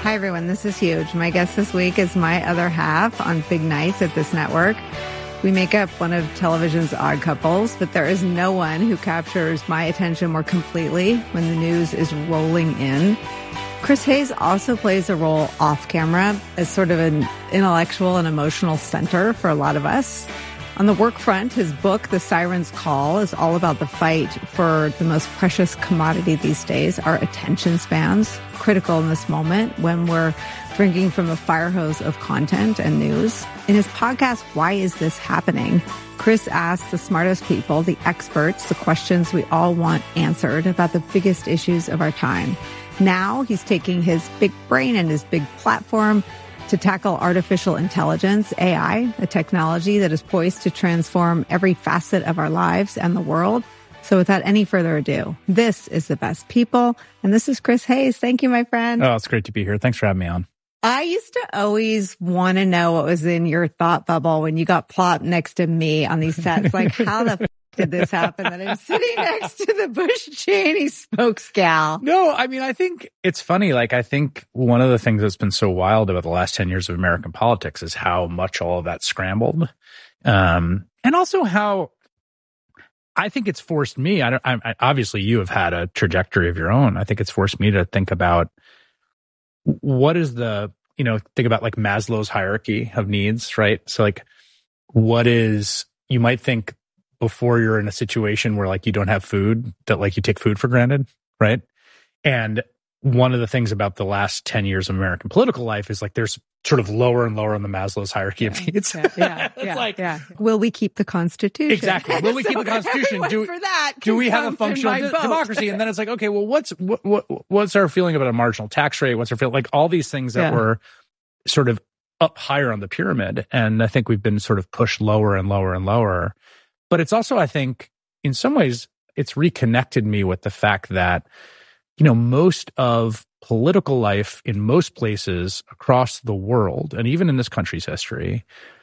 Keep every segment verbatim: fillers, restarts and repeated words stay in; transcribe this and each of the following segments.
Hi, everyone. This is huge. My guest this week is my other half on big nights at this network. We make up one of television's odd couples, but there is no one who captures my attention more completely when the news is rolling in. Chris Hayes also plays a role off camera as sort of an intellectual and emotional center for a lot of us. On the work front, his book, The Siren's Call, is all about the fight for the most precious commodity these days, our attention spans, critical in this moment when we're drinking from a fire hose of content and news. In his podcast, Why Is This Happening?, Chris asks the smartest people, the experts, the questions we all want answered about the biggest issues of our time. Now he's taking his big brain and his big platform to tackle artificial intelligence, A I, a technology that is poised to transform every facet of our lives and the world. So without any further ado, this is The Best People, and this is Chris Hayes. Thank you, my friend. Oh, it's great to be here. Thanks for having me on. I used to always want to know what was in your thought bubble when you got plopped next to me on these sets. Like, how the f- did this happen that I'm sitting next to the Bush Cheney spokesgal? No, I mean, I think it's funny. Like, I think one of the things that's been so wild about the last ten years of American politics is how much all of that scrambled. Um, and also how I think it's forced me, I don't, I, I, obviously you have had a trajectory of your own. I think it's forced me to think about what is the, you know, think about like Maslow's hierarchy of needs, right? So like, what is, you might think before you're in a situation where like you don't have food, that like you take food for granted, right? And one of the things about the last ten years of American political life is like there's sort of lower and lower on the Maslow's hierarchy yeah, of needs. Yeah, yeah, it's yeah, like, yeah. Will we keep the Constitution? Exactly. Will we so keep the Constitution? Do, for that do we have a functional de- democracy? And then it's like, okay, well, what's what, what what's our feeling about a marginal tax rate? What's our feeling? Like all these things that yeah. were sort of up higher on the pyramid. And I think we've been sort of pushed lower and lower and lower. But it's also, I think, in some ways, it's reconnected me with the fact that, you know, most of political life in most places across the world, and even in this country's history,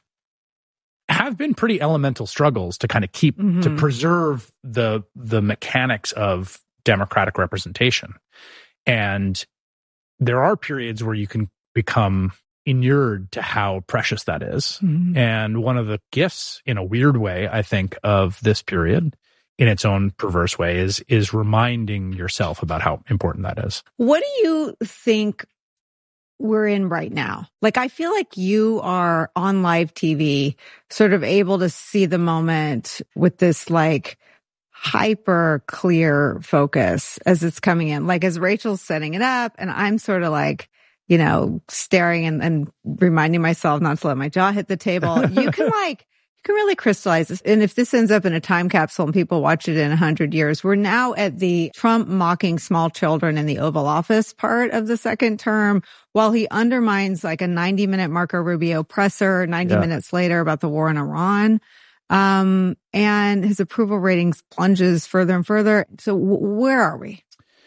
have been pretty elemental struggles to kind of keep, mm-hmm. to preserve the the mechanics of democratic representation. And there are periods where you can become inured to how precious that is. Mm-hmm. And one of the gifts, in a weird way, I think, of this period, in its own perverse way, is is reminding yourself about how important that is. What do you think we're in right now? Like, I feel like you are on live T V, sort of able to see the moment with this like hyper clear focus as it's coming in. Like as Rachel's setting it up and I'm sort of like, you know, staring and, and reminding myself not to let my jaw hit the table. You can like, you can really crystallize this. And if this ends up in a time capsule and people watch it in a hundred years, we're now at the Trump mocking small children in the Oval Office part of the second term, while he undermines like a ninety minute Marco Rubio presser ninety yeah. minutes later about the war in Iran. Um, and his approval ratings plunges further and further. So w- where are we?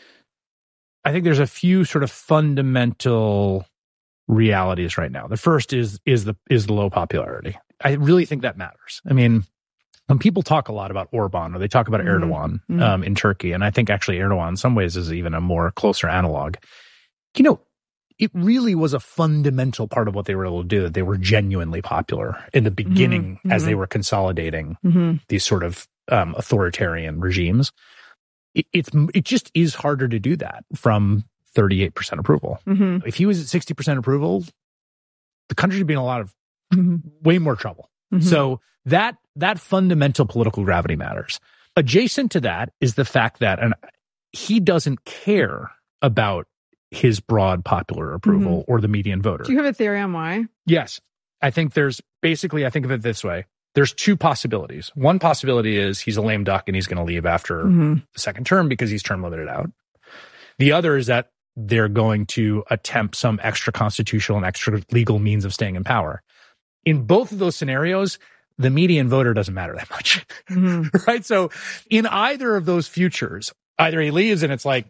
I think there's a few sort of fundamental realities right now. The first is is the is the low popularity. I really think that matters. I mean, when people talk a lot about Orban or they talk about mm-hmm. Erdogan mm-hmm. um, in Turkey, and I think actually Erdogan in some ways is even a more closer analog, you know, it really was a fundamental part of what they were able to do, that they were genuinely popular in the beginning mm-hmm. as they were consolidating mm-hmm. these sort of um, authoritarian regimes. It, it's, it just is harder to do that from thirty-eight percent approval. Mm-hmm. If he was at sixty percent approval, the country would be in a lot of mm-hmm. way more trouble. Mm-hmm. So that that fundamental political gravity matters. Adjacent to that is the fact that and he doesn't care about his broad popular approval mm-hmm. or the median voter. Do you have a theory on why? Yes. I think there's basically, I think of it this way. There's two possibilities. One possibility is he's a lame duck and he's going to leave after mm-hmm. the second term because he's term limited out. The other is that they're going to attempt some extra constitutional and extra legal means of staying in power. In both of those scenarios, the median voter doesn't matter that much, mm-hmm. right? So in either of those futures, either he leaves and it's like,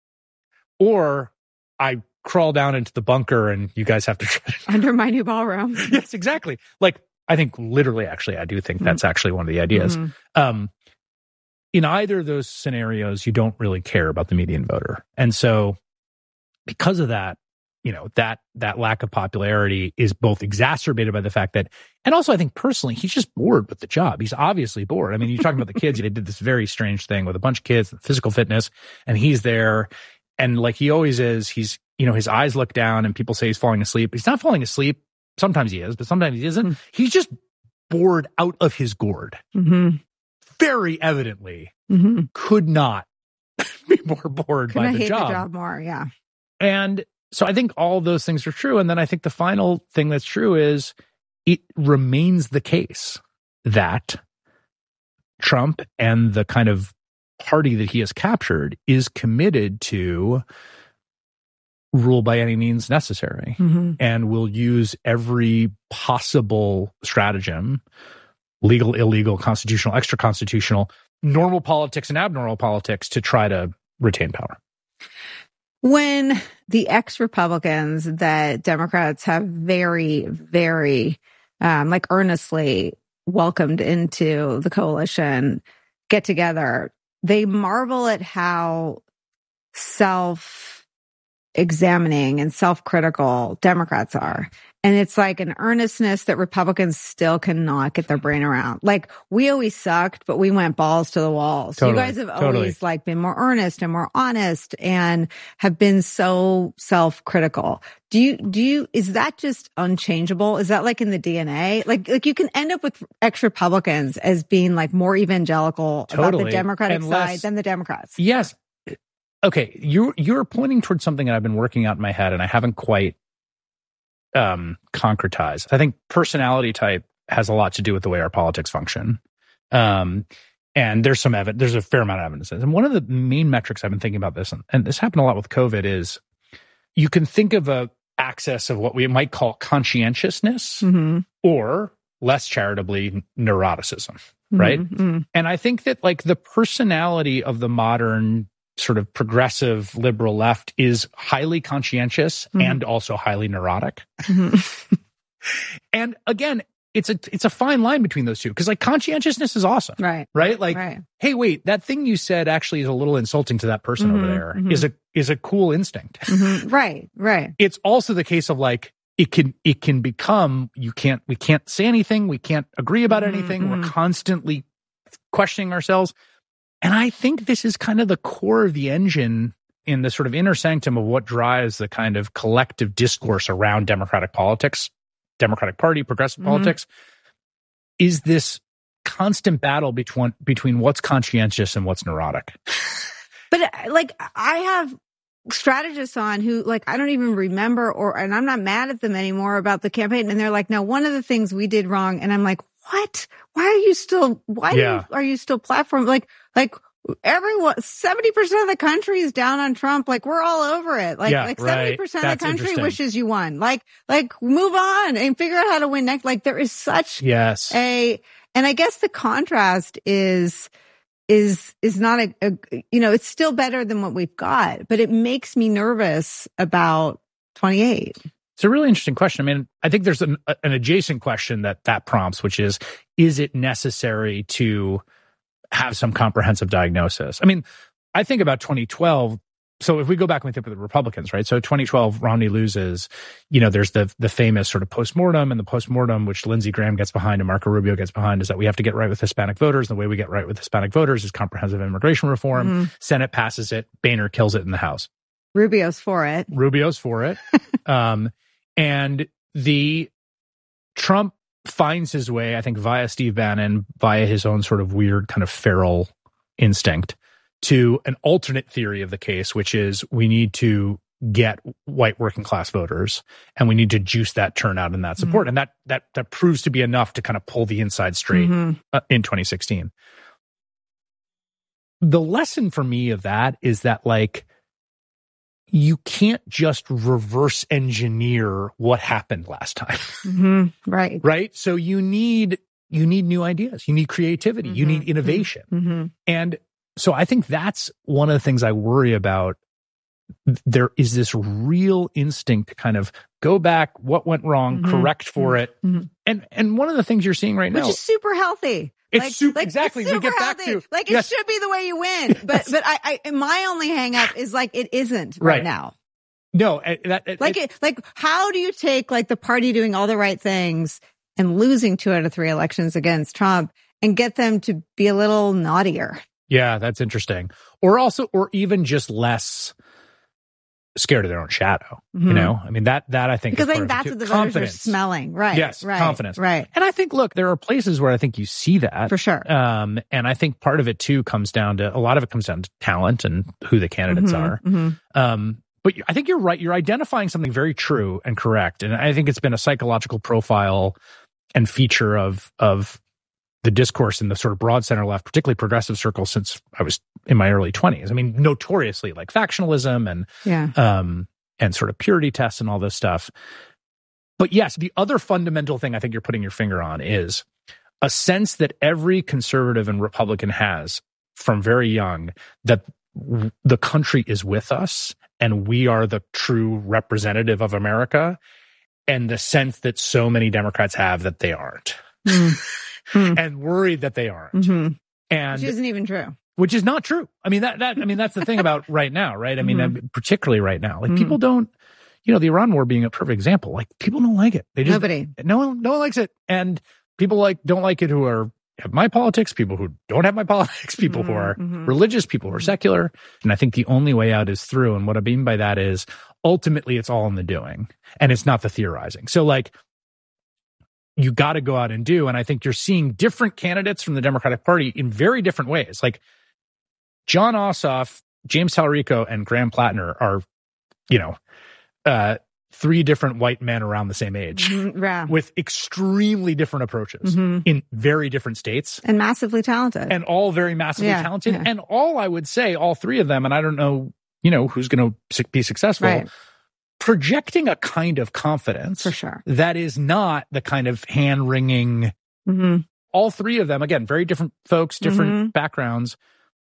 or I crawl down into the bunker and you guys have to try to under my new ballroom. Yes, exactly. Like, I think literally, actually, I do think that's actually one of the ideas. Mm-hmm. Um, in either of those scenarios, you don't really care about the median voter. And so because of that, you know, that that lack of popularity is both exacerbated by the fact that, and also I think personally, he's just bored with the job. He's obviously bored. I mean, you're talking about the kids. They did this very strange thing with a bunch of kids, physical fitness, and he's there. And like he always is, he's, you know, his eyes look down and people say he's falling asleep. He's not falling asleep. Sometimes he is, but sometimes he isn't. Mm-hmm. He's just bored out of his gourd. Mm-hmm. Very evidently mm-hmm. could not be more bored Couldn't by the hate job. the job more, yeah. And so I think all those things are true. And then I think the final thing that's true is it remains the case that Trump and the kind of party that he has captured is committed to rule by any means necessary mm-hmm. and will use every possible stratagem, legal, illegal, constitutional, extra constitutional, normal politics and abnormal politics to try to retain power. When the ex-Republicans that Democrats have very, very, um, like earnestly welcomed into the coalition get together, they marvel at how self-examining and self-critical Democrats are. And it's like an earnestness that Republicans still cannot get their brain around. Like, we always sucked, but we went balls to the walls. Totally, you guys have totally. always like been more earnest and more honest and have been so self-critical. Do you, do you, is that just unchangeable? Is that like in the D N A? Like, like you can end up with ex-Republicans as being like more evangelical Totally. about the Democratic And side less, than the Democrats. Yes. Okay. You're, you're pointing towards something that I've been working out in my head and I haven't quite um, concretized. I think personality type has a lot to do with the way our politics function. Um, and there's some evidence, there's a fair amount of evidence. And one of the main metrics I've been thinking about this, and, and this happened a lot with COVID, is you can think of a axis of what we might call conscientiousness mm-hmm. or less charitably neuroticism, right? Mm-hmm. And I think that like the personality of the modern sort of progressive liberal left is highly conscientious mm-hmm. and also highly neurotic. Mm-hmm. And again, it's a it's a fine line between those two because like conscientiousness is awesome, right? Right? Like, right. Hey, wait, that thing you said actually is a little insulting to that person mm-hmm. over there. Mm-hmm. Is a is a cool instinct, mm-hmm. right? Right. It's also the case of like it can it can become you can't we can't say anything, we can't agree about mm-hmm. anything. Mm-hmm. We're constantly questioning ourselves. And I think this is kind of the core of the engine in the sort of inner sanctum of what drives the kind of collective discourse around democratic politics, Democratic Party, progressive mm-hmm. politics, is this constant battle between between what's conscientious and what's neurotic. But like I have strategists on who like I don't even remember or and I'm not mad at them anymore about the campaign. And they're like, no, one of the things we did wrong. And I'm like, what? Why are you still, why yeah. are you still platform? Like, like everyone, seventy percent of the country is down on Trump. Like we're all over it. Like, yeah, like seventy percent right. of the country wishes you won. Like, like move on and figure out how to win next. Like there is such yes. a, and I guess the contrast is, is, is not a, a, you know, it's still better than what we've got, but it makes me nervous about twenty-eight. It's a really interesting question. I mean, I think there's an, an adjacent question that that prompts, which is, is it necessary to have some comprehensive diagnosis? I mean, I think about twenty twelve. So if we go back and we think of the Republicans, right? So twenty twelve, Romney loses, you know, there's the the famous sort of postmortem, and the postmortem, which Lindsey Graham gets behind and Marco Rubio gets behind, is that we have to get right with Hispanic voters. The way we get right with Hispanic voters is comprehensive immigration reform. Mm-hmm. Senate passes it. Boehner kills it in the House. Rubio's for it. Rubio's for it. um, and the Trump finds his way, I think, via Steve Bannon, via his own sort of weird kind of feral instinct, to an alternate theory of the case, which is we need to get white working class voters and we need to juice that turnout and that support. Mm-hmm. And that that that proves to be enough to kind of pull the inside straight mm-hmm. uh, in twenty sixteen. The lesson for me of that is that, like, you can't just reverse engineer what happened last time. Mm-hmm. Right. Right. So you need, you need new ideas. You need creativity. Mm-hmm. You need innovation. Mm-hmm. And so I think that's one of the things I worry about. There is this real instinct to kind of go back, what went wrong, mm-hmm. correct for it. Mm-hmm. And, and one of the things you're seeing right Which now. Which is super healthy. It's like, super, like, exactly. It's super we get back healthy. to like yes. it should be the way you win, but yes. but I, I my only hang up is like it isn't right, right now. No, that, it, like, it, like, how do you take like the party doing all the right things and losing two out of three elections against Trump and get them to be a little naughtier? Yeah, that's interesting. Or also, or even just less scared of their own shadow. Mm-hmm. You know, I mean, that, that I think because is I think that's what the voters confidence. are smelling. Right. Yes. Right, confidence. Right. And I think, look, there are places where I think you see that. For sure. Um, and I think part of it too comes down to, a lot of it comes down to talent and who the candidates mm-hmm, are. Mm-hmm. Um, but I think you're right. You're identifying something very true and correct. And I think it's been a psychological profile and feature of, of the discourse in the sort of broad center left, particularly progressive circles, since I was in my early twenties. I mean, notoriously like factionalism and, yeah. um, and sort of purity tests and all this stuff. But yes, the other fundamental thing I think you're putting your finger on is a sense that every conservative and Republican has from very young, that w- the country is with us and we are the true representative of America, and the sense that so many Democrats have that they aren't. Mm-hmm. And worried that they aren't. Mm-hmm. And which isn't even true. Which is not true. I mean, that, that, I mean, that's the thing about right now, right? I mean, mm-hmm. particularly right now, like mm-hmm. people don't, you know, the Iran war being a perfect example, like people don't like it. They just, Nobody. No one, no one likes it. And people like, don't like it who are, have my politics, people who don't have my politics, people mm-hmm. who are mm-hmm. religious, people who are secular. And I think the only way out is through. And what I mean by that is ultimately it's all in the doing and it's not the theorizing. So like, you got to go out and do. And I think you're seeing different candidates from the Democratic Party in very different ways. Like John Ossoff, James Talarico, and Graham Plattner are, you know, uh, three different white men around the same age mm-hmm. yeah. with extremely different approaches mm-hmm. in very different states. And massively talented. And all very massively yeah. talented. Yeah. And all, I would say, all three of them, and I don't know, you know, who's going to be successful, right. projecting a kind of confidence for sure that is not the kind of hand-wringing. Mm-hmm. All three of them, again, very different folks, different mm-hmm. backgrounds.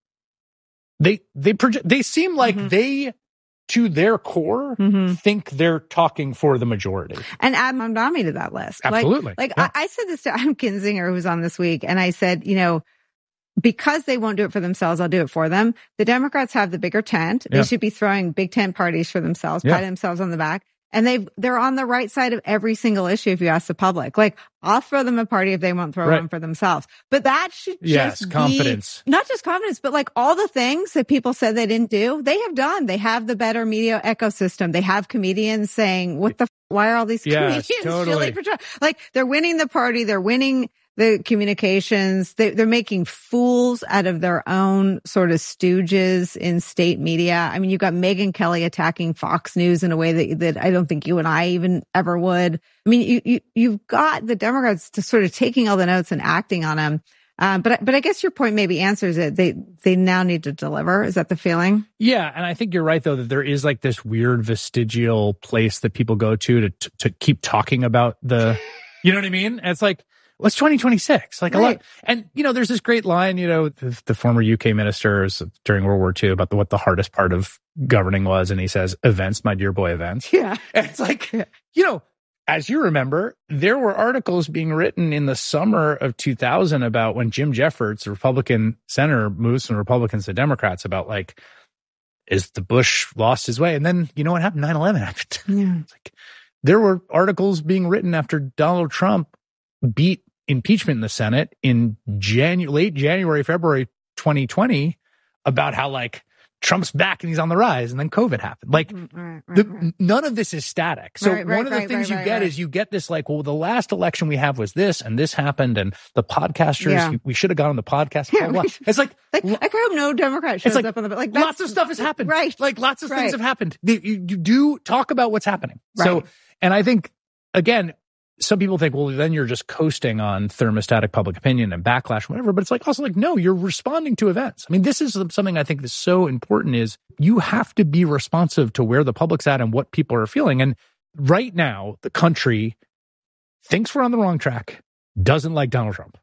They they project. They seem like mm-hmm. they, to their core, mm-hmm. think they're talking for the majority. And add Mamdani to that list. Absolutely. Like, like yeah. I, I said this to Adam Kinzinger, who was on this week, and I said, you know, because they won't do it for themselves, I'll do it for them. The Democrats have the bigger tent. They yeah. should be throwing big tent parties for themselves, yeah. patting themselves on the back. And they they're on the right side of every single issue if you ask the public. Like, I'll throw them a party if they won't throw right. one for themselves. But that should yes, just confidence. be, not just confidence, but like all the things that people said they didn't do, they have done. They have the better media ecosystem. They have comedians saying, what the, f- why are all these yes, comedians totally. shilling for Trump? Like, they're winning the party. They're winning the communications. They, they're making fools out of their own sort of stooges in state media. I mean, you've got Megyn Kelly attacking Fox News in a way that, that I don't think you and I even ever would. I mean, you, you, you've got the Democrats to sort of taking all the notes and acting on them. Um, but, but I guess your point maybe answers it. They, they now need to deliver. Is that the feeling? Yeah. And I think you're right, though, that there is like this weird vestigial place that people go to to, to keep talking about the, you know what I mean? And it's like, well, it's twenty twenty-six. Like right. a lot. And, you know, there's this great line, you know, the, the former U K ministers during World War Two about the, what the hardest part of governing was. And he says, events, my dear boy, events. Yeah. And it's like, yeah. you know, as you remember, there were articles being written in the summer of two thousand about when Jim Jeffords, the Republican senator, moves from Republicans to Democrats about like, is the Bush lost his way? And then, you know what happened? nine eleven happened. Yeah. It's like, there were articles being written after Donald Trump beat impeachment in the Senate in Janu- late January, February twenty twenty about how like Trump's back and he's on the rise, and then COVID happened. Like right, right, the, right. none of this is static. So right, one right, of the right, things right, you right, get right. is you get this like, well, the last election we have was this and this happened and the podcasters, yeah. we, we should have gone on the podcast. Yeah, blah, blah. right. It's like, like, I hope no Democrat shows like, up on the, like lots of stuff has happened. Right. Like lots of right. things have happened. You, you do talk about what's happening. Right. So, and I think, again, some people think, well, then you're just coasting on thermostatic public opinion and backlash, whatever. But it's like also like, no, you're responding to events. I mean, this is something I think that's so important is you have to be responsive to where the public's at and what people are feeling. And right now, the country thinks we're on the wrong track, doesn't like Donald Trump.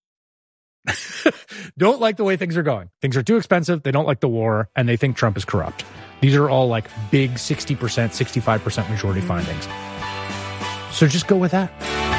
Don't like the way things are going. Things are too expensive. They don't like the war, and they think Trump is corrupt. These are all like big sixty percent, sixty-five percent majority findings. So just go with that.